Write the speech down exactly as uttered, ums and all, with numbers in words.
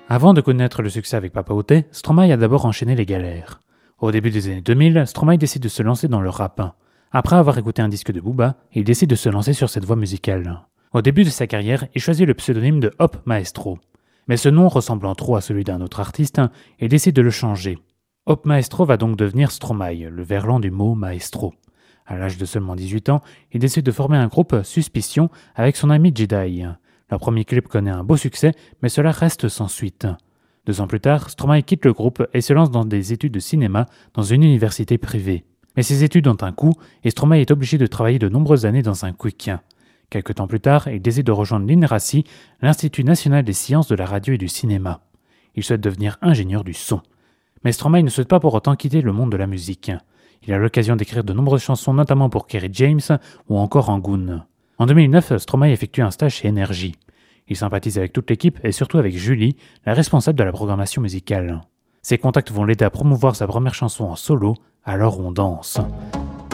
Avant de connaître le succès avec Papa Outé, Stromae a d'abord enchaîné les galères. Au début des années deux mille, Stromae décide de se lancer dans le rap. Après avoir écouté un disque de Booba, il décide de se lancer sur cette voie musicale. Au début de sa carrière, il choisit le pseudonyme de Hop Maestro. Mais ce nom ressemblant trop à celui d'un autre artiste, il décide de le changer. Hop Maestro va donc devenir Stromae, le verlan du mot maestro. À l'âge de seulement dix-huit ans, il décide de former un groupe Suspicion avec son ami Jedi. Leur premier clip connaît un beau succès, mais cela reste sans suite. Deux ans plus tard, Stromae quitte le groupe et se lance dans des études de cinéma dans une université privée. Mais ces études ont un coût et Stromae est obligé de travailler de nombreuses années dans un quick. Quelque temps plus tard, il décide de rejoindre l'I N R A C I, l'Institut national des sciences de la radio et du cinéma. Il souhaite devenir ingénieur du son. Mais Stromae ne souhaite pas pour autant quitter le monde de la musique. Il a l'occasion d'écrire de nombreuses chansons, notamment pour Kerry James ou encore Angoon. En deux mille neuf, Stromae effectue un stage chez Énergie. Il sympathise avec toute l'équipe et surtout avec Julie, la responsable de la programmation musicale. Ses contacts vont l'aider à promouvoir sa première chanson en solo, Alors on danse.